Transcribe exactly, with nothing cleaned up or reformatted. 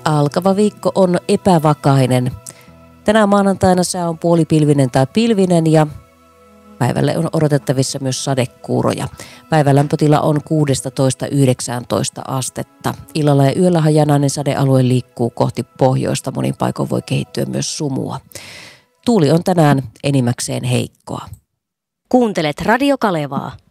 Alkava viikko on epävakainen. Tänään maanantaina sää on puolipilvinen tai pilvinen ja päivälle on odotettavissa myös sadekuuroja. Päivän lämpötila on kuusitoista yhdeksäntoista astetta. Illalla ja yöllä hajanainen sadealue liikkuu kohti pohjoista. Monin paikoin voi kehittyä myös sumua. Tuuli on tänään enimmäkseen heikkoa. Kuuntelet Radio Kalevaa.